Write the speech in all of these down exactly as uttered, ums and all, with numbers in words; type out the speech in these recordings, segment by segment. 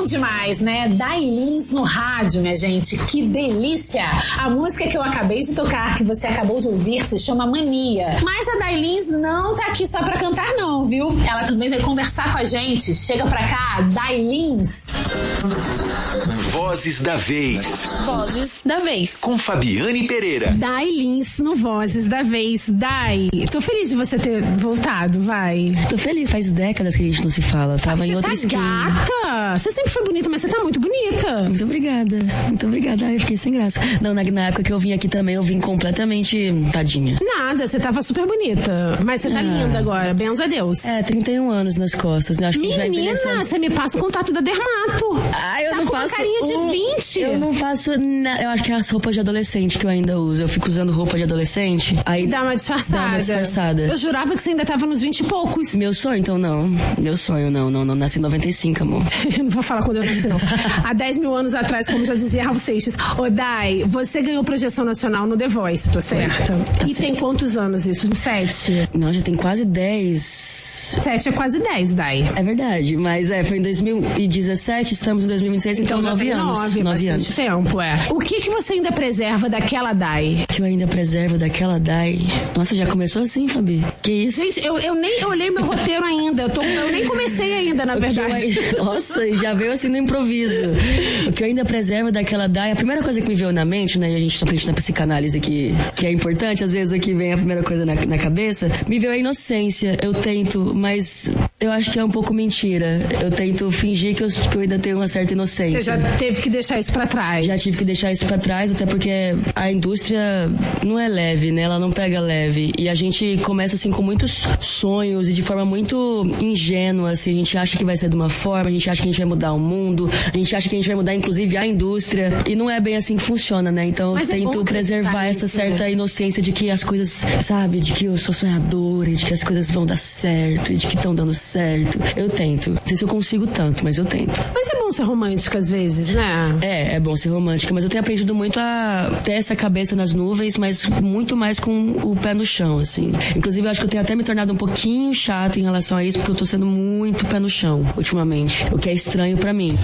Bom demais, né? Dailins no rádio, minha gente. Que delícia! A música que eu acabei de tocar, que você acabou de ouvir, se chama Mania. Mas a Dailins não tá aqui só pra cantar, não, viu? Ela também vai conversar com a gente. Chega pra cá, Dailins. Vozes da Vez. Vozes da Vez. Com Fabiane Pereira. Dailins no Vozes da Vez. Dai, tô feliz de você ter voltado, vai. Tô feliz, faz décadas que a gente não se fala. Tava ah, em outra tá esquina. Gata! Você sempre foi bonita, mas você tá muito bonita. Muito obrigada. Muito obrigada. Ai, eu fiquei sem graça. Não, na, na época que eu vim aqui também, eu vim completamente tadinha. Nada, você tava super bonita. Mas você tá ah. linda agora, benza a Deus. É, trinta e um anos nas costas, né? Acho que Menina, você me passa o contato da Dermato. Ah, eu tá não com faço... uma carinha de um... vinte. Eu não faço... Na... Eu acho que é as roupas de adolescente que eu ainda uso. Eu fico usando roupa de adolescente. Aí dá uma disfarçada. Dá uma disfarçada. Eu jurava que você ainda tava nos vinte e poucos. Meu sonho, então, não. Meu sonho, não, não, não. Nasci em noventa e cinco, amor. Eu não vou falar quando eu nasci, não. Há dez mil anos atrás, como já dizia Raul Seixas. Ô, Dai, você ganhou projeção nacional no The Voice, tô certa? Tá e certo. Tem quantos anos isso? Sete? Não, já tem quase dez. Sete é quase dez, Dai. É verdade, mas é, foi em dois mil e dezessete, estamos em dois mil e vinte e seis, então, então nove anos. Nove, nove anos. tempo, é. O que que você ainda preserva daquela Dai? Que eu ainda preservo daquela Dai? Nossa, já começou assim, Fabi? Que isso? Gente, eu, eu nem olhei meu roteiro ainda. Eu, tô, eu nem comecei ainda, na o verdade. Eu, nossa, já veio assim no improviso. O que eu ainda preservo daquela Dai, a primeira coisa que me veio na mente, né, e a gente tá aprendendo na psicanálise que, que é importante, às vezes aqui vem a primeira coisa na, na cabeça, me veio a inocência. Eu tento, mas eu acho que é um pouco mentira. Eu tento fingir que eu, que eu ainda tenho uma certa inocência. Você já teve que deixar isso pra trás? Já tive que deixar isso pra trás, até porque a indústria não é leve, né? Ela não pega leve. E a gente começa assim com muitos sonhos e de forma muito ingênua, assim. A gente acha que vai ser de uma forma, a gente acha que a gente vai mudar o mundo, a gente acha que a gente vai mudar inclusive a indústria. E não é bem assim que funciona, né? Então eu tento é preservar essa isso, certa né? inocência de que as coisas, sabe? De que eu sou sonhadora e de que as coisas vão dar certo e de que estão dando certo. Eu tento. Não sei se eu consigo tanto, mas eu tento. Mas é bom ser romântica às vezes, né? É, é bom ser romântica, mas eu tenho aprendido muito a ter essa cabeça nas nuvens, mas muito mais com o pé no chão, assim. Inclusive, eu acho que eu tenho até me tornado um pouquinho chata em relação a isso, porque eu tô sendo muito pé no chão, ultimamente. O que é estranho pra mim.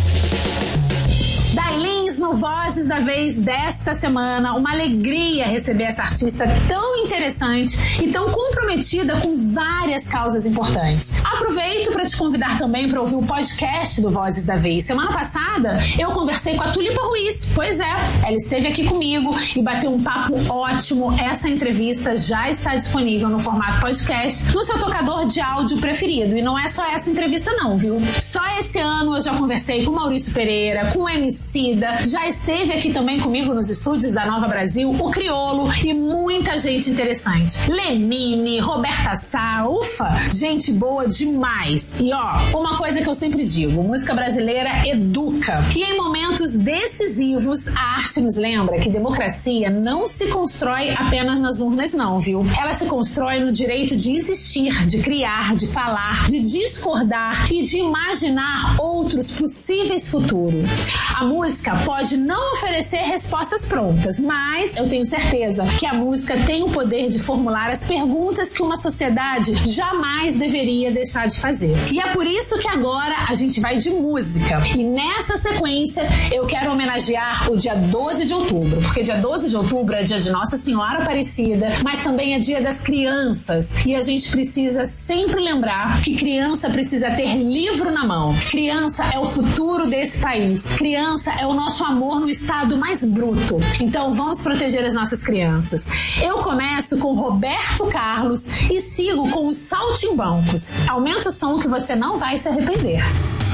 Dailins no Vozes da Vez desta semana. Uma alegria receber essa artista tão interessante e tão comprometida com várias causas importantes. Aproveito para te convidar também para ouvir o podcast do Vozes da Vez. Semana passada eu conversei com a Tulipa Ruiz. Pois é, ela esteve aqui comigo e bateu um papo ótimo. Essa entrevista já está disponível no formato podcast no seu tocador de áudio preferido. E não é só essa entrevista não, viu? Só esse ano eu já conversei com o Maurício Pereira, com o Emicida, já esteve aqui também comigo nos estúdios da Nova Brasil, o Criolo e muita gente interessante. Lenine, Roberta Sá, ufa, gente boa demais. E ó, uma coisa que eu sempre digo, música brasileira educa. E em momentos decisivos, a arte nos lembra que democracia não se constrói apenas nas urnas não, viu? Ela se constrói no direito de existir, de criar, de falar, de discordar e de imaginar outros possíveis futuros. A música pode não oferecer respostas prontas, mas eu tenho certeza que a música tem o poder de formular as perguntas que uma sociedade jamais deveria deixar de fazer. E é por isso que agora a gente vai de música. E nessa sequência eu quero homenagear o dia doze de outubro, porque dia doze de outubro é dia de Nossa Senhora Aparecida, mas também é dia das crianças. E a gente precisa sempre lembrar que criança precisa ter livro na mão. Criança é o futuro desse país. Criança é o nosso amor no estado mais bruto. Então vamos proteger as nossas crianças. Eu começo com Roberto Carlos e sigo com os Saltimbancos. Aumenta o som que você não vai se arrepender.